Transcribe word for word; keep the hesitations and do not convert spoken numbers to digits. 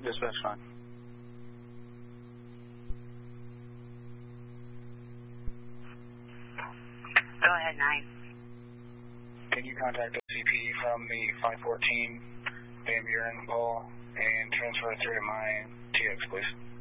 Dispatch fine. Go ahead, nine. Can you contact O C P from the five fourteen Van Buren Ball and transfer through to my T X, please?